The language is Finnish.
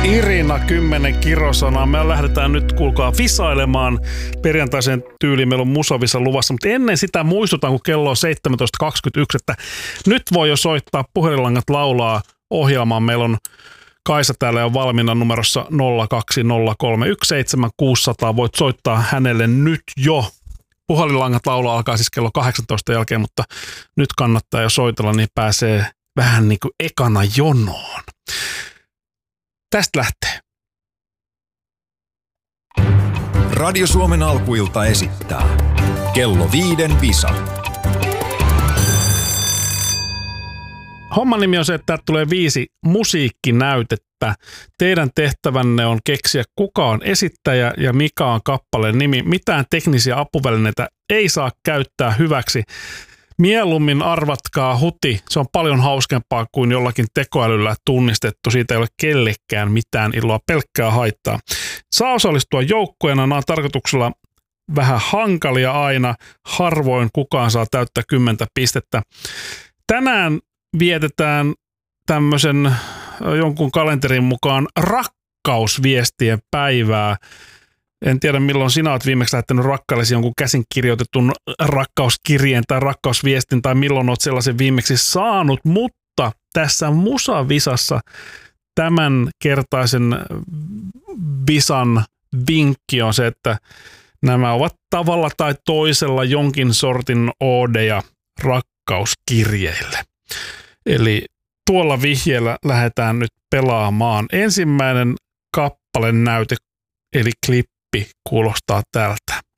Irina 10 kirosanaa. Me lähdetään nyt, kuulkaa, visailemaan perjantaisen tyyliin. Meillä on musavisa luvassa, mutta ennen sitä muistutan, kun kello on 17.21, että nyt voi jo soittaa Puhelinlangat laulaa ohjelmaan. Meillä on Kaisa täällä jo valmiina numerossa 020317600. Voit soittaa hänelle nyt jo. Puhelinlangat laulaa alkaa siis kello 18 jälkeen, mutta nyt kannattaa jo soitella, niin pääsee vähän niin kuin ekana jonoon. Tästä lähtee. Radio Suomen alkuilta esittää kello 5 visa. Homman nimi on se, että täältä tulee 5 musiikkinäytettä. Teidän tehtävänne on keksiä, kuka on esittäjä ja mikä on kappaleen nimi. Mitään teknisiä apuvälineitä ei saa käyttää hyväksi. Mieluummin arvatkaa huti. Se on paljon hauskempaa kuin jollakin tekoälyllä tunnistettu. Siitä ei ole kellekään mitään iloa, pelkkää haittaa. Saa osallistua joukkueena. Nämä on tarkoituksella vähän hankalia aina. Harvoin kukaan saa täyttää 10 pistettä. Tänään vietetään tämmöisen jonkun kalenterin mukaan rakkausviestien päivää. En tiedä, milloin sinä olet viimeksi lähettänyt rakkaillesi jonkun käsin kirjoitetun rakkauskirjeen tai rakkausviestin, tai milloin olet sellaisen viimeksi saanut, mutta tässä musavisassa tämän kertaisen visan vinkki on se, että nämä ovat tavalla tai toisella jonkin sortin oodeja rakkauskirjeille. Eli tuolla vihjeellä lähdetään nyt pelaamaan. Ensimmäinen kappalenäyte, eli klippi, kuulostaa tältä.